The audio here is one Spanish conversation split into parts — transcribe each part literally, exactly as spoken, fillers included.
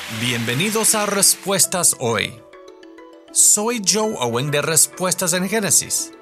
Bienvenidos a Respuestas Hoy. Soy Joe Owen de Respuestas en Génesis.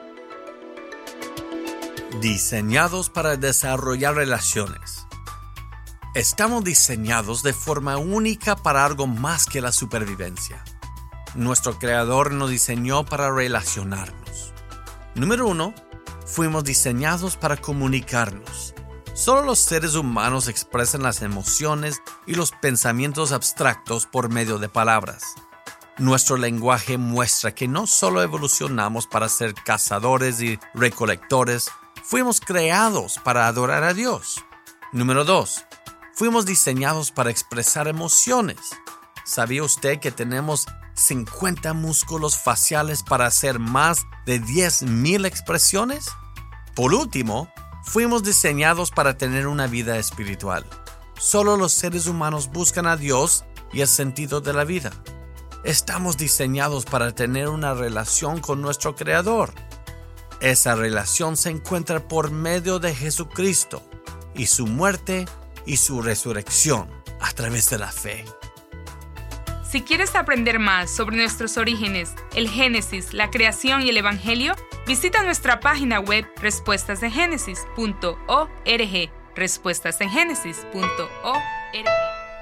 Diseñados para desarrollar relaciones. Estamos diseñados de forma única para algo más que la supervivencia. Nuestro Creador nos diseñó para relacionarnos. Número uno, fuimos diseñados para comunicarnos. Solo los seres humanos expresan las emociones y los pensamientos abstractos por medio de palabras. Nuestro lenguaje muestra que no solo evolucionamos para ser cazadores y recolectores, fuimos creados para adorar a Dios. Número dos, fuimos diseñados para expresar emociones. ¿Sabía usted que tenemos cincuenta músculos faciales para hacer más de diez mil expresiones? Por último, fuimos diseñados para tener una vida espiritual. Solo los seres humanos buscan a Dios y el sentido de la vida. Estamos diseñados para tener una relación con nuestro Creador. Esa relación se encuentra por medio de Jesucristo y su muerte y su resurrección a través de la fe. Si quieres aprender más sobre nuestros orígenes, el Génesis, la creación y el Evangelio, visita nuestra página web respuestas en génesis punto org. respuestas en génesis punto org